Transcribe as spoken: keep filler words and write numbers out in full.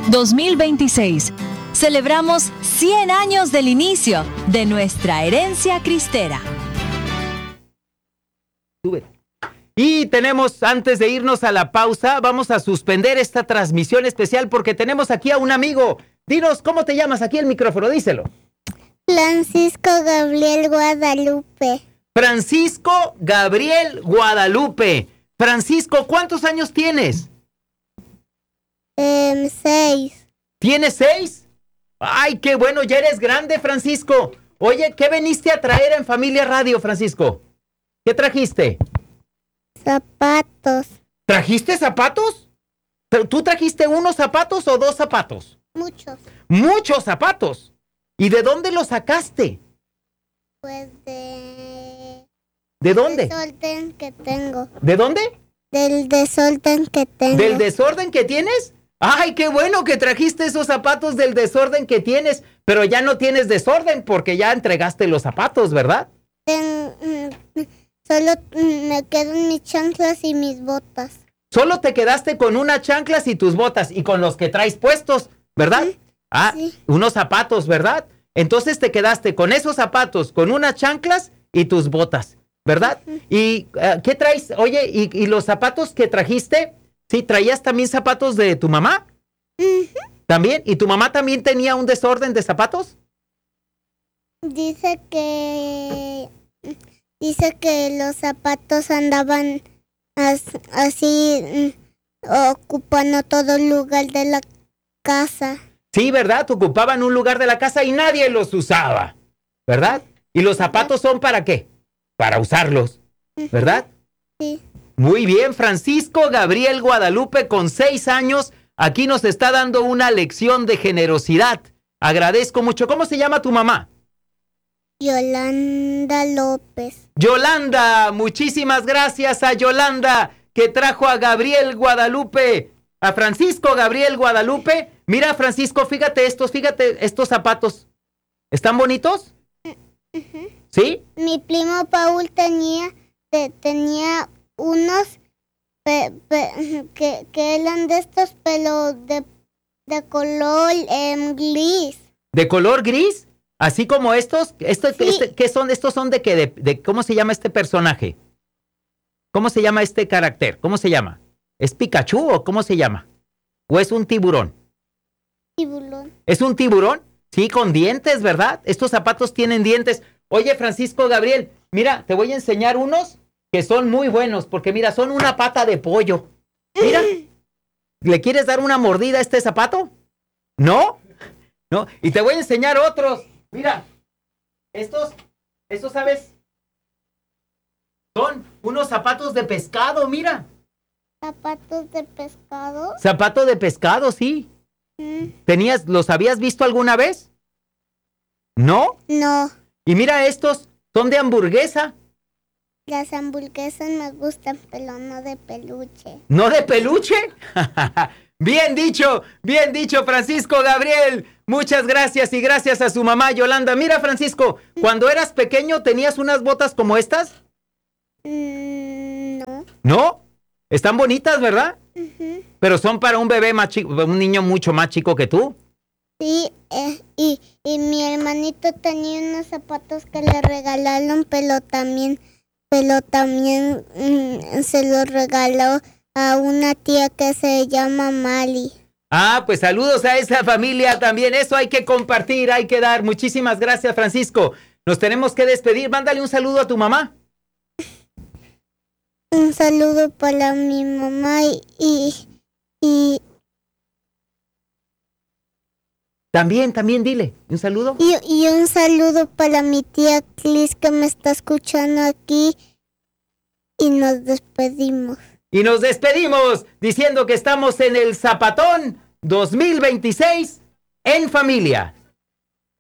dos mil veintiséis. Celebramos cien años del inicio de nuestra herencia cristera. Y tenemos, antes de irnos a la pausa, vamos a suspender esta transmisión especial porque tenemos aquí a un amigo. Dinos, ¿cómo te llamas? Aquí el micrófono, díselo. Francisco Gabriel Guadalupe. Francisco Gabriel Guadalupe. Francisco, ¿cuántos años tienes? Eh, seis. ¿Tienes seis? Ay, qué bueno, ya eres grande, Francisco. Oye, ¿qué veniste a traer en Familia Radio, Francisco? ¿Qué trajiste? Zapatos. ¿Trajiste zapatos? ¿Tú trajiste unos zapatos o dos zapatos? Muchos. ¡Muchos zapatos! ¿Y de dónde los sacaste? Pues de... ¿De dónde? Del desorden que tengo. ¿De dónde? Del desorden que tengo. ¿Del desorden que tienes? ¡Ay, qué bueno que trajiste esos zapatos del desorden que tienes! Pero ya no tienes desorden porque ya entregaste los zapatos, ¿verdad? Ten, solo me quedan mis chanclas y mis botas. Solo te quedaste con unas chanclas y tus botas y con los que traes puestos, ¿verdad? Sí. Ah, Sí. Unos zapatos, ¿verdad? Entonces te quedaste con esos zapatos, con unas chanclas y tus botas, ¿verdad? Uh-huh. ¿Y uh, qué traes? Oye, ¿y, y los zapatos que trajiste? ¿Sí? ¿Traías también zapatos de tu mamá? Uh-huh. ¿También? ¿Y tu mamá también tenía un desorden de zapatos? Dice que... Dice que los zapatos andaban as, así, ocupando todo el lugar de la casa. Sí, ¿verdad? Ocupaban un lugar de la casa y nadie los usaba, ¿verdad? ¿Y los zapatos son para qué? Para usarlos, ¿verdad? Sí. Muy bien, Francisco Gabriel Guadalupe, con seis años, aquí nos está dando una lección de generosidad. Agradezco mucho. ¿Cómo se llama tu mamá? Yolanda López. Yolanda, muchísimas gracias a Yolanda, que trajo a Gabriel Guadalupe, a Francisco Gabriel Guadalupe. Mira, Francisco, fíjate estos, fíjate estos zapatos. ¿Están bonitos? Uh-huh. ¿Sí? Mi primo Paul tenía, te, tenía unos pe, pe, que, que eran de estos, pero de, de color eh, gris. ¿De color gris? Así como estos, estos Sí. este, ¿qué son? Estos son de qué, de, de, ¿cómo se llama este personaje? ¿Cómo se llama este carácter? ¿Cómo se llama? ¿Es Pikachu o cómo se llama? ¿O es un tiburón? Tiburón. ¿Es un tiburón? Sí, con dientes, ¿verdad? Estos zapatos tienen dientes. Oye, Francisco Gabriel, mira, te voy a enseñar unos que son muy buenos, porque mira, son una pata de pollo. Mira, ¿le quieres dar una mordida a este zapato? ¿No? ¿No? Y te voy a enseñar otros. Mira, estos, estos, ¿sabes? Son unos zapatos de pescado, mira. ¿Zapatos de pescado? Zapato de pescado, sí. Mm. ¿Tenías, los habías visto alguna vez? ¿No? No. Y mira, estos son de hamburguesa. Las hamburguesas me gustan, pero no de peluche. ¿No de peluche? Bien dicho, bien dicho, Francisco Gabriel. Muchas gracias y gracias a su mamá Yolanda. Mira, Francisco, cuando eras pequeño, ¿tenías unas botas como estas? Mm, no. ¿No? Están bonitas, ¿verdad? Uh-huh. Pero son para un bebé más chico, un niño mucho más chico que tú. Sí, eh, y, y mi hermanito tenía unos zapatos que le regalaron, pero también, pero también mm, se los regaló a una tía que se llama Mali. Ah, pues saludos a esa familia también. Eso hay que compartir, hay que dar. Muchísimas gracias, Francisco. Nos tenemos que despedir. Mándale un saludo a tu mamá. Un saludo para mi mamá y... y, y También, también dile. Un saludo. Y, y un saludo para mi tía Clis que me está escuchando aquí. Y nos despedimos. Y nos despedimos diciendo que estamos en el Zapatón dos mil veintiséis en familia.